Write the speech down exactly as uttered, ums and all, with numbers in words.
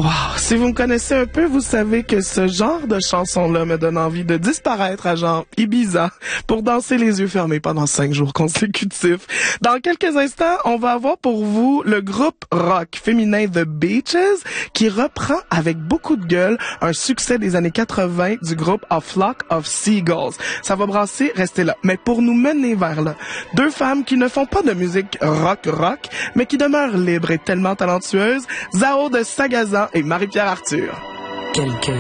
Wow! Si vous me connaissez un peu, vous savez que ce genre de chanson-là me donne envie de disparaître à genre Ibiza pour danser les yeux fermés pendant cinq jours consécutifs. Dans quelques instants, on va avoir pour vous le groupe rock féminin The Beaches qui reprend avec beaucoup de gueule un succès des années quatre-vingts du groupe A Flock of Seagulls. Ça va brasser, restez là. Mais pour nous mener vers là, deux femmes qui ne font pas de musique rock-rock, mais qui demeurent libres et tellement talentueuses, Zao de Sagazan et Marie-Pierre Arthur. Quelques